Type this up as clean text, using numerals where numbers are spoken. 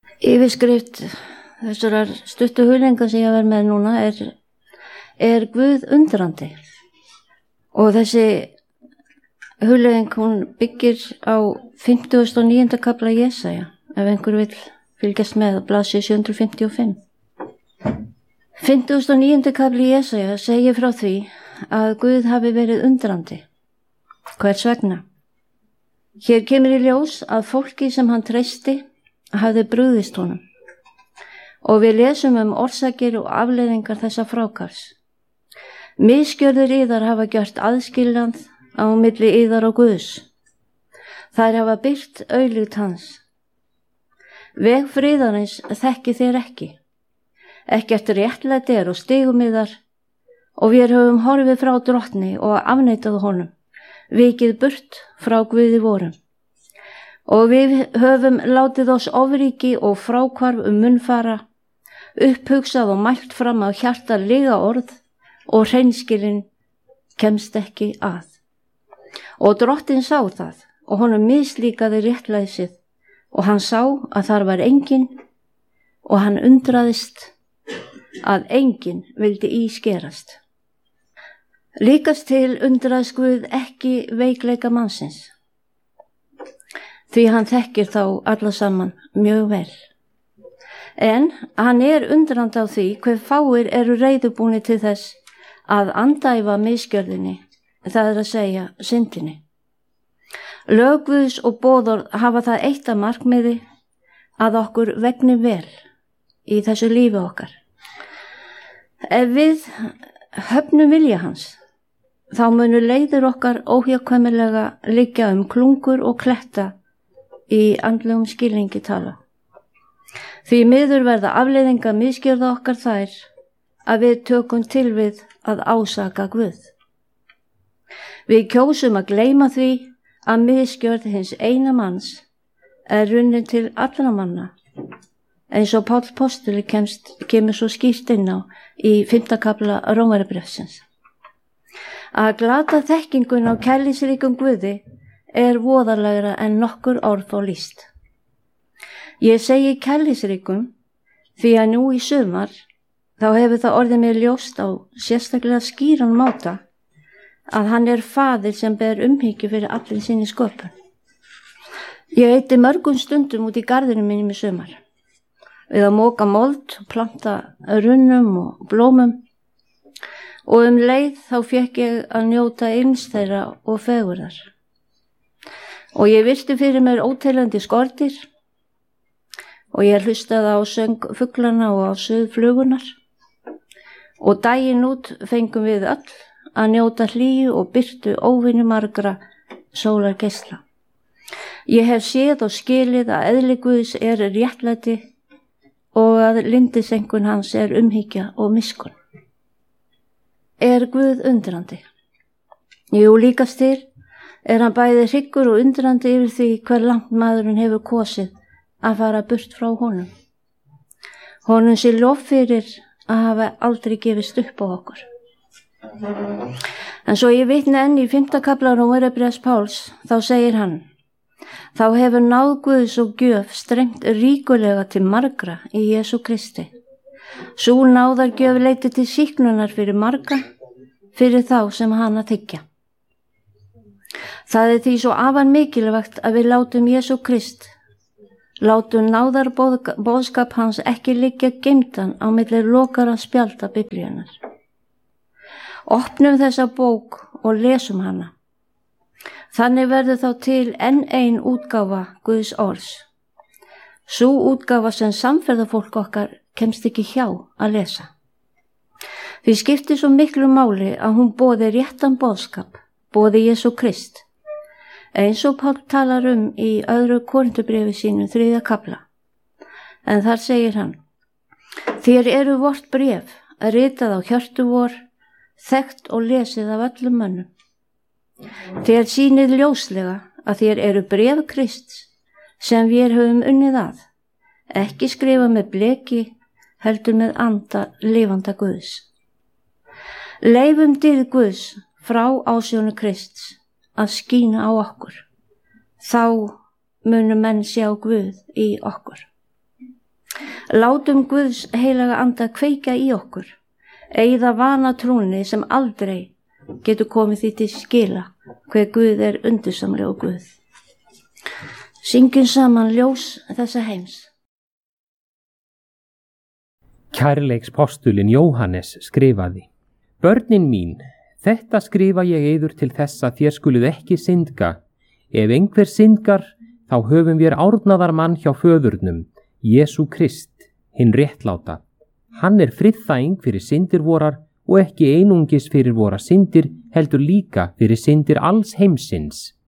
Yfirskrift þessarar stuttu hugleiðingar sem ég verð með núna er Guð undrandi. Og þessi hugleiðing hún byggir á 59. kafla Jesaja, ef einhver vill fylgjast með á blaðsíðu 755. 59. kafli Jesaja segir frá því að Guð hafi verið undrandi. Hvers vegna? Hér kemur í ljós að fólki sem hann treysti hafði brugðist honum. Og við lesum orsakir og afleiðingar þessa frákars. Misgjörðir yðar hafa gjört aðskilnað á milli yðar og Guðs. Þær hafa birt auglýtt hans. Veg friðarins þekki þér ekki. Ekkert réttlæti og stigum yðar, og við höfum horfið frá drottni og afneitað honum, vikið burt frá Guði vorum. Og við höfum látið oss ofríki og fráhvarf munnfara, upphugsað og mælt fram á hjarta lyga orð, og hreinskilin kemst ekki að. Og drottinn sá það, og honum mislíkaði réttlæsið, og hann sá að þar var enginn, og hann undraðist að enginn vildi ískerast. Líkast til undraðist Guð ekki veikleika mannsins, því hann þekkir þá alla saman mjög vel. En hann undrandi á því hve fáir eru reiðubúnir til þess að andæfa misgjörðinni, það að segja syndinni. Lög Guðs og boðorð hafa það eitt að markmiði að okkur vegni vel í þessu lífi okkar. Ef við höfnum vilja hans, þá munu leiðir okkar óhjákvæmilega liggja klungur og kletta í andlegum skilningi tala. Því miður verða afleiðinga misgjörða okkar þær að við tökum til við að ásaka Guð. Við kjósum að gleyma því að misgjörð hins eina manns runnin til allra manna, eins og Páll postuli kemur svo skýrt inn á í 5. kafla Rómarbréfsins. Að glata þekkingun á kærleiksríkum Guði voðalegra en nokkur orð og lýst. Ég segi kærleiksríkum því að nú í sumar þá hefur það orðið mér ljóst á sérstaklega skýran máta að hann faðir sem ber umhyggju fyrir allir sinni sköpun. Ég eyddi mörgum stundum út í garðinum mínum í sumar, við að moka mold og planta runnum og blómum, og leið þá fékk ég að njóta yms þeirra og fegurðar. Og ég virti fyrir mér óteljandi skordýr, og ég hlustaði á söng fuglana og á suð flugunar, og daginn út fengum við öll að njóta hlýju og birtu óvinni margra sólargeisla. Ég hef séð og skilið að eðli Guðs réttlæti og að lyndisengun hans umhyggja og miskunn. Guð undrandi? Jú, líkast til hann bæði hryggur og undrandi yfir því hver langt maðurinn hefur kosið að fara burt frá honum. Honum sé lof fyrir að hafa aldrei gefist upp á okkur. En svo ég vitni enn í 5. kafla Rómarbréfs Páls, þá segir hann: Þá hefur náð Guðs og gjöf strengt ríkulega til margra í Jesú Kristi. Sú náðargjöf leiddi til sýknunar fyrir marga, fyrir þá sem hana þiggja. Það því svo afar mikilvægt að við látum Jesú Krist, látum náðarboðskap hans ekki liggja geymdan á milli lokara spjalda Biblíunnar. Opnum þessa bók og lesum hana. Þannig verður þá til enn ein útgáfa Guðs orðs. Sú útgáfa sem samferðafólk okkar kemst ekki hjá að lesa. Því skiptir svo miklu máli að hún boði réttan boðskap, boði Jesú Krist, eins og Páll talar í 2. Korintubréfi sínu 3. kafla. En þar segir hann: Þér vort bréf, ritað á hjörtu vor, þekkt og lesið af öllum mönnum. Þér sýnið ljóslega að þér bréf Krists sem við höfum unnið að, ekki skrifa með bleki, heldur með anda lifanda Guðs. Leifum dýrð Guðs frá ásjónu Krists að skína á okkur. Þá munu menn sjá Guð í okkur. Látum Guðs heilaga anda kveika í okkur, eyða vana trúni sem aldrei getur komið því til skila hver Guð er undursamlegur Guð. Syngjum saman ljós þessa heims. Kærleikspostulinn Jóhannes skrifaði: Börnin mín, þetta skrifa ég yður til þess að þér skuluð ekki syndga. Ef einhver syndgar, þá höfum við árnaðar mann hjá föðurnum, Jesú Krist, hinn réttláta. Hann er friðþæging fyrir syndir vorar og ekki einungis fyrir vora syndir, heldur líka fyrir syndir alls heimsins.